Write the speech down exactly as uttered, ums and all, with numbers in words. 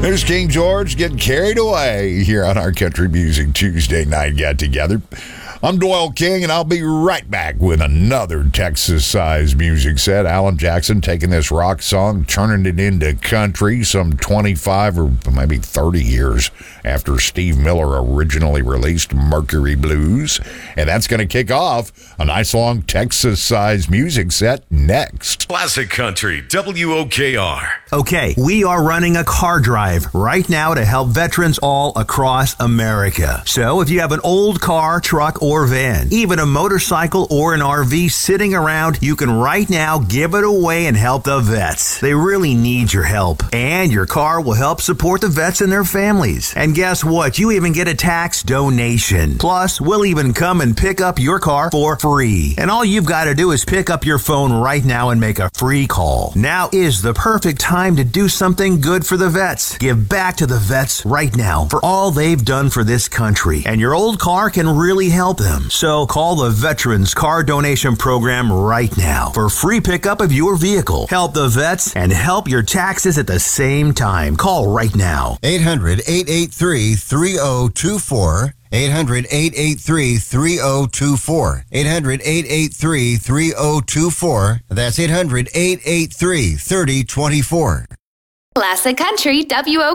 There's King George getting carried away here on our Country Music Tuesday night get-together. I'm Doyle King, and I'll be right back with another Texas-sized music set. Alan Jackson taking this rock song, turning it into country some twenty-five or maybe thirty years after Steve Miller originally released Mercury Blues. And that's going to kick off a nice long Texas-sized music set next. Classic Country, W O K R. Okay, we are running a car drive right now to help veterans all across America. So if you have an old car, truck, or van, even a motorcycle or an R V sitting around, you can right now give it away and help the vets. They really need your help. And your car will help support the vets and their families. And guess what? You even get a tax donation. Plus, we'll even come and pick up your car for free. And all you've got to do is pick up your phone right now and make a free call. Now is the perfect time to do something good for the vets. Give back to the vets right now for all they've done for this country. And your old car can really help them. So call the Veterans Car Donation Program right now for free pickup of your vehicle. Help the vets and help your taxes at the same time. Call right now. eight hundred, eight eight three, three oh two four. eight hundred, eight eight three, three oh two four. eight hundred, eight eight three, three oh two four. That's eight hundred, eight eight three, three oh two four. Classic Country W O